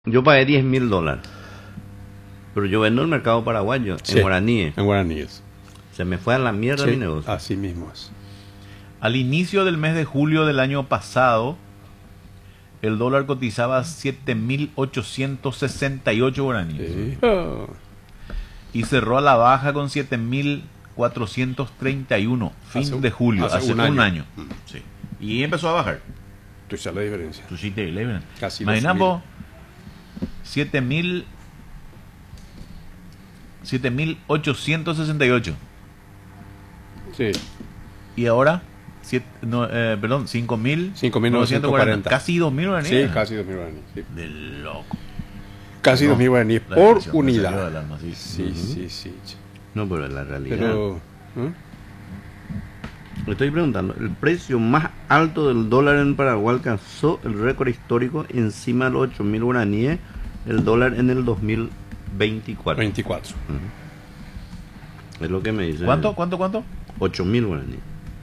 Yo pagué $10.000, pero yo vendo en el mercado paraguayo, Sí, en guaraníes. En guaraníes. Se me fue a la mierda mi negocio. Así mismo es. Al inicio del mes de julio del año pasado, el dólar cotizaba 7.868 guaraníes. Sí. Y cerró a la baja con 7.431, fin de julio, hace un año. Sí. Y empezó a bajar. Tú sabes la diferencia. Tú sí te eleven. Casi imaginamos 7.868. Sí. Y ahora, 5.940. Casi 2.000 guaraníes. Sí, casi 2.000 guaraníes. Sí. De loco. Casi No, 2.000 guaraníes la por expresión me salió unidad. del alma, sí. Sí, sí, sí. No, pero es la realidad. Pero... ¿eh? Le estoy preguntando, el precio más alto del dólar en Paraguay alcanzó el récord histórico encima de los 8.000 guaraníes, el dólar en el 2024. 24. Es lo que me dice. ¿Cuánto? 8.000 guaraníes.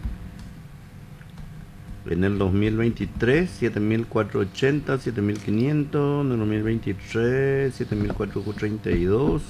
En el 2023, 7.480, 7.500. En el 2023, 7.432.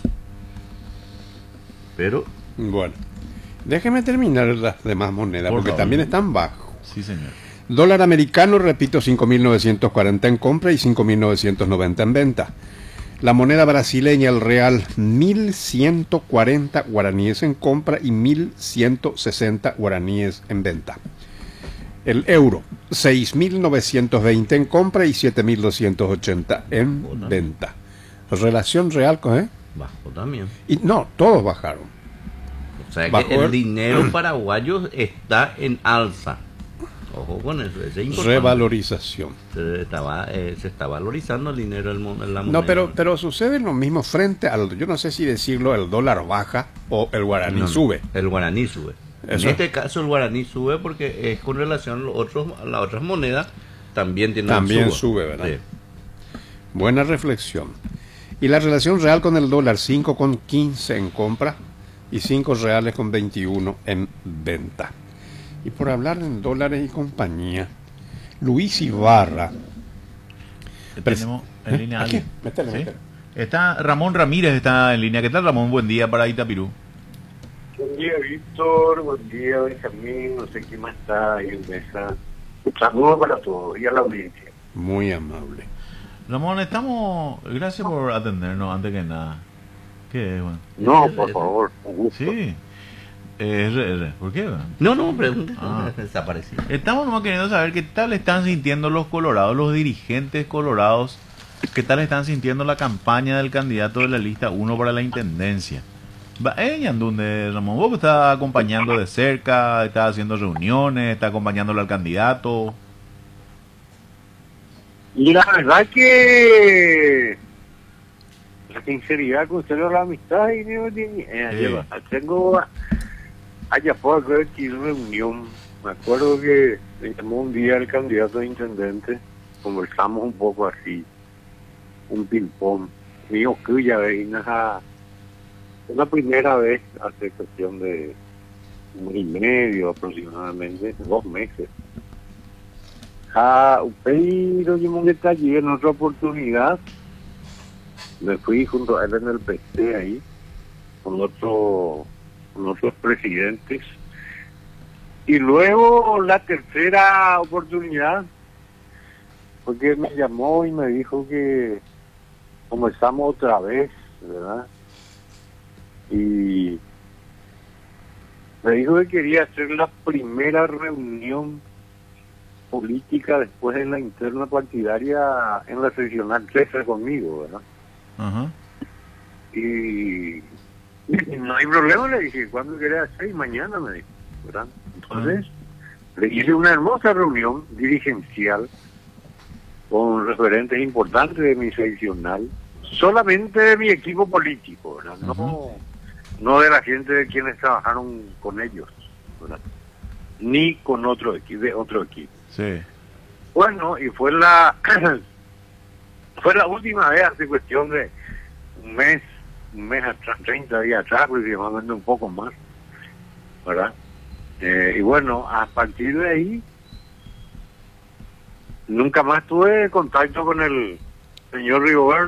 Pero Bueno. Déjeme terminar las demás monedas, Por porque favor. también están bajos. Sí, señor. Dólar americano, repito, 5.940 en compra y 5.990 en venta. La moneda brasileña, el real, 1.140 guaraníes en compra y 1.160 guaraníes en venta. El euro, 6.920 en compra y 7.280 en venta. Relación real con... bajó también. Y no, todos bajaron. O sea Bajó que el el- dinero paraguayo está en alza. Ojo con eso, ese es importante. Revalorización. Se está valorizando el dinero en la moneda. No, pero sucede lo mismo frente al... Yo no sé si decirlo, el dólar baja o el guaraní No, sube. El guaraní sube. Eso. En este caso el guaraní sube porque es con relación a las otras monedas también tiene También una suba. sube, ¿verdad? Sí. Buena reflexión. Y la relación real con el dólar, 5,15 en compra y 5 reales con 21 en venta. Y por hablar en dólares y compañía, Luis Ibarra... Tenemos en línea a Aquí, alguien. métele, ¿Sí? métele. Está Ramón Ramírez, está en línea. ¿Qué tal, Ramón? Buen día para Itapirú. Buen día, Víctor. Buen día, Benjamín. No sé quién más está ahí en mesa. Saludos para todos y a la audiencia. Muy amable. Ramón, gracias por atendernos antes que nada. ¿Qué es, bueno? No, por favor, un gusto. Sí. RR. ¿Por qué, bueno? No, pregunte. Ah. Desaparecido. Estamos nomás queriendo saber qué tal están sintiendo los colorados, los dirigentes colorados, qué tal están sintiendo la campaña del candidato de la lista 1 para la intendencia. ¿Dónde, Ramón? Vos estás acompañando de cerca, estás haciendo reuniones, estás acompañándolo al candidato. Y la verdad que la sinceridad conserva la amistad y tengo allá poco aquí reunión. Me acuerdo que me llamó un día el candidato de intendente, conversamos un poco así, un ping-pong. Mío que ya es la primera vez hace cuestión de un mes y medio aproximadamente, 2 meses. Pero yo me detallé en otra oportunidad. Me fui junto a él en el PC ahí, con otros presidentes. Y luego la tercera oportunidad, porque él me llamó y me dijo que comenzamos otra vez, ¿verdad? Y me dijo que quería hacer la primera reunión política después de la interna partidaria en la seccional 13 conmigo, ¿verdad? Ajá. Y no hay problema, le dije, ¿cuándo querés hacer? Y mañana me dijo, ¿verdad? Entonces, le hice una hermosa reunión dirigencial con referentes importantes de mi seccional, solamente de mi equipo político, ¿verdad? No de la gente de quienes trabajaron con ellos, ¿verdad? Ni con otro equipo, de otro equipo. Sí. Bueno, y fue la última vez hace cuestión de un mes atrás, 30 días atrás, aproximadamente un poco más, ¿verdad? Y bueno, a partir de ahí nunca más tuve contacto con el Señor Rigoberto.